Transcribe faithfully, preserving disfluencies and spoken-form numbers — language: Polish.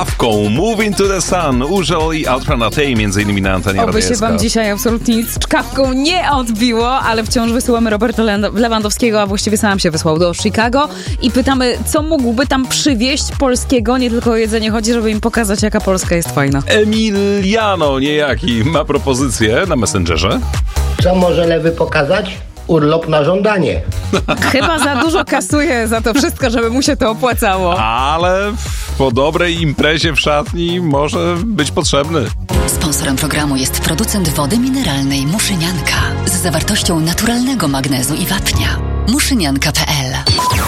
czkawką. Moving to the Sun, Użel i Ultra Natej, między innymi na antenie Oby się wam dzisiaj absolutnie nic z czkawką nie odbiło, ale wciąż wysyłamy Roberta Lewandowskiego, a właściwie sam się wysłał do Chicago i pytamy, co mógłby tam przywieźć polskiego, nie tylko o jedzenie chodzi, żeby im pokazać, jaka Polska jest fajna. Emiliano niejaki ma propozycję na Messengerze. Co może lewy pokazać? Urlop na żądanie. Chyba za dużo kasuje za to wszystko, żeby mu się to opłacało. Ale po dobrej imprezie w szatni może być potrzebny. Sponsorem programu jest producent wody mineralnej Muszynianka z zawartością naturalnego magnezu i wapnia. muszynianka kropka pe el